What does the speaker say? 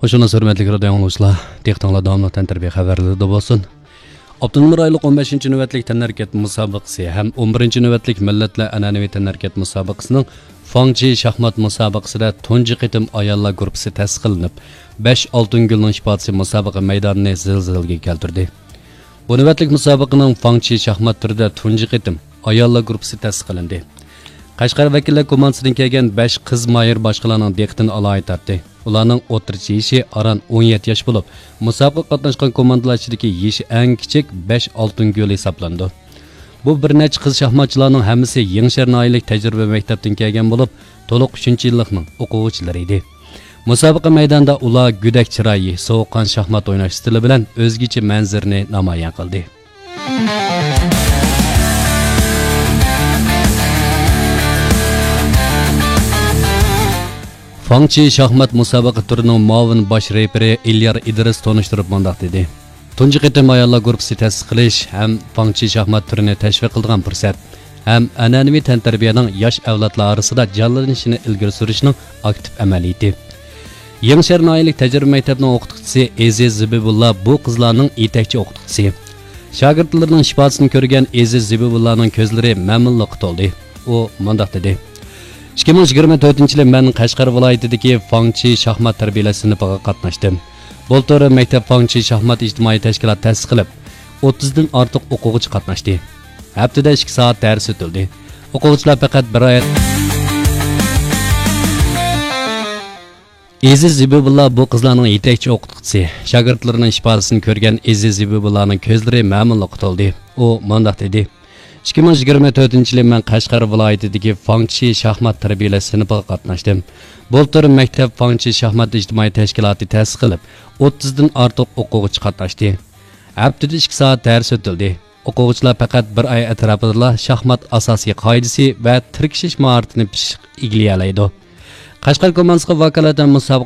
Hoşuna hürmetli radio angluşlar, teknoloji davamlı tantarbiya xabarları da bolsun. Abdunumur aylık 15. növbetlik tənərkət müsabaqası həm 11. növbetlik millatlar an'anaviy tənərkət müsabaqasının Fangchi şahmat müsabaqasida tunji qitim ayollar guruhi ta'sis qilinib, 5 oltin gulning shifotisi musobaqa maydonini zilzilaga keltirdi. Bu navbatlik musobaqaning Fangchi shahmat turida tunji qitim ayollar guruhi ta'sis qilindi. Qashqar vakillar komandasidan kelgan 5 qiz mayir boshqalarning diqqatini aloyi tortdi. Ularning o'rtacha yoshi aran 17 yosh bo'lib, musobaqa qatnashgan komandalar ichidagi yoshi eng kichik 5 oltin gul hisoblandi. Bu bir necha qiz shaxmatchilarning hammasi Yengshar noyalik tajriba maktabdan kelgan bo'lib, to'liq 3-yillikning o'quvchilari edi. Musobaqa maydonida ular gudak chiroyi, sovuqqon shaxmat o'ynash stili bilan o'zgacha manzarni namoyon qildi. Fangchi şahmat musobaqa turining muavin bosh reperi İlyar İdris tonishtirib mundaq dedi. Tunji qitim ayollar guruhi ta'sis qilish ham Fangchi shahmat turini tashviq qilgan fursat, ham an'anaviy tantarbiyaning yosh avlodlar orasida jonlanishini ilgari surishning aktiv amaliyati. Yengshar noyalik tajriba maktabining o'qituvchisi Aziz Zibibulla bu qizlarning yetakchi o'qituvchisi. Shogirdlarining shifosini ko'rgan Aziz Zibibullaning ko'zlari mamnunlikqa to'ldi. U mundaq dedi: 2024-yil men Qashqar viloyatidagi Fangchi shahmat tarbiyalash sinifiga qatnashdim. Bultur maktab Fangchi shahmat ijtimoiy tashkilot ta'sis qilib, 30 dan ortiq o'quvchi qatnashdi. Haftada 2 soat dars o'tildi. O'quvchilar faqat bir oyat. Aziz Zibibulla bu qizlarning yetakchi o'qituvchisi. Shogirdlarining shifosini ko'rgan Aziz Zibibullaning ko'zlari mamnunlikqa to'ldi. U mundaq dedi: 2024-yil men Qashqar viloyatidagi Fangchi shahmat tarbiyalash sinifiga qatnashdim. Bultur maktab Fangchi shahmat ijtimoiy tashkiloti ta'sis qilib, 30 dan ortiq o'quvchi qatnashdi. Haftada 2 soat dars o'tildi. O'quvchilar faqat bir oy atrofida shahmat asosiy qoidasi va tirkishish mahoratini pishiq egallay oladi. Qashqar komandasiga vakolatan musobaqa